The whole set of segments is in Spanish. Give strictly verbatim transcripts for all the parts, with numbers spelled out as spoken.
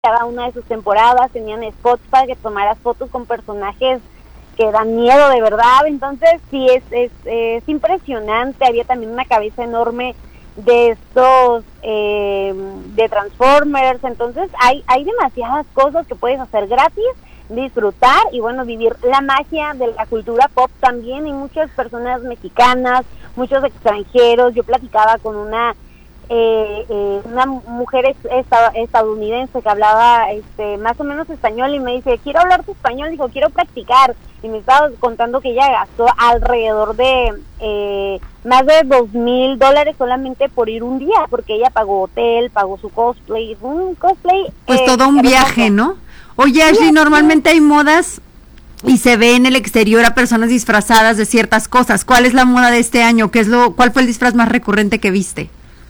cada una de sus temporadas tenían spots para que tomaras fotos con personajes que dan miedo de verdad. Entonces sí, es, es, es impresionante. Había también una cabeza enorme de estos eh, de Transformers. Entonces hay, hay demasiadas cosas que puedes hacer gratis, disfrutar y bueno, vivir la magia de la cultura pop también. Hay muchas personas mexicanas, muchos extranjeros. Yo platicaba con una eh, eh, una mujer es, esta, estadounidense que hablaba este más o menos español y me dice, quiero hablar tu español, dijo, quiero practicar, y me estaba contando que ella gastó alrededor de eh, más de dos mil dólares solamente por ir un día, porque ella pagó hotel, pagó su cosplay, un cosplay pues eh, todo un hermoso viaje, ¿no? Oye, Ashley, sí, normalmente sí. hay modas y se ve en el exterior a personas disfrazadas de ciertas cosas. ¿Cuál es la moda de este año? ¿Qué es lo, cuál fue el disfraz más recurrente que viste?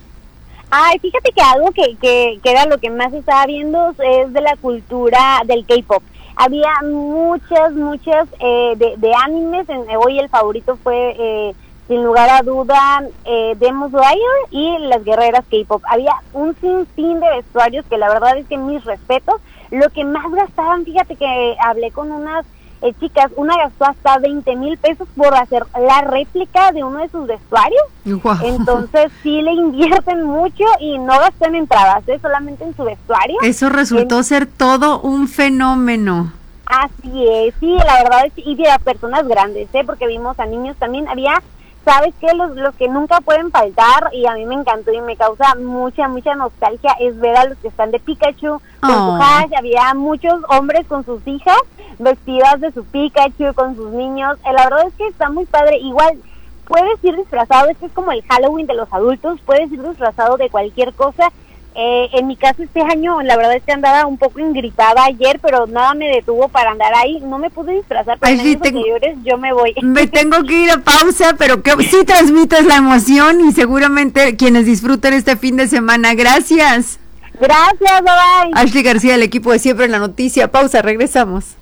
Ay, fíjate que algo que, que, que era lo que más estaba viendo es de la cultura del K-pop. Había muchas, muchas eh, de, de animes. En, hoy el favorito fue, eh, sin lugar a duda, eh, Demon Slayer y las guerreras K-pop. Había un sinfín de vestuarios que la verdad es que mis respetos. Lo que más gastaban, fíjate que hablé con unas eh, chicas, una gastó hasta veinte mil pesos por hacer la réplica de uno de sus vestuarios. Wow. Entonces sí le invierten mucho y no gastó en entradas, ¿eh? Solamente en su vestuario. Eso resultó en... ser todo un fenómeno. Así es, sí, la verdad es, y de personas grandes, ¿eh? Porque vimos a niños también. Había, ¿sabes qué? Los, los que nunca pueden faltar, y a mí me encantó y me causa mucha, mucha nostalgia, es ver a los que están de Pikachu con oh. su hash. Había muchos hombres con sus hijas vestidas de su Pikachu, con sus niños. Eh, la verdad es que está muy padre. Igual puedes ir disfrazado, este es como el Halloween de los adultos, puedes ir disfrazado de cualquier cosa. Eh, en mi caso este año, la verdad es que andaba un poco ingripada ayer, pero nada me detuvo para andar ahí. No me pude disfrazar, pero Ay, en sí, años tengo, anteriores yo me voy. Me tengo que ir a pausa, pero que sí transmites la emoción y seguramente quienes disfruten este fin de semana. Gracias. Gracias, bye bye. Ashley García, del equipo de Siempre en la Noticia. Pausa, regresamos.